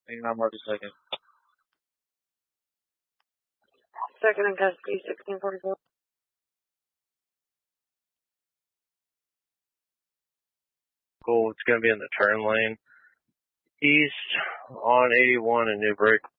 Hang on, mark a second. Second and custody, 1644. Cool, it's going to be in the turn lane. East on 81 in Newburgh.